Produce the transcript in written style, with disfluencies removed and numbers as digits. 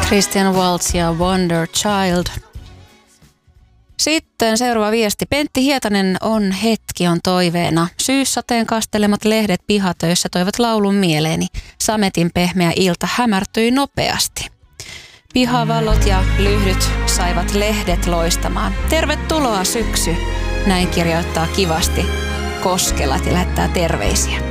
Christian Waltz ja Wonder Child. Sitten seuraava viesti. Pentti Hietanen on hetki on toiveena. Syyssateen kastelemat lehdet pihatöissä toivat laulun mieleeni. Sametin pehmeä ilta hämärtyi nopeasti. Pihavalot ja lyhdyt saivat lehdet loistamaan. Tervetuloa syksy, näin kirjoittaa kivasti Koskelat ja lähettää terveisiä.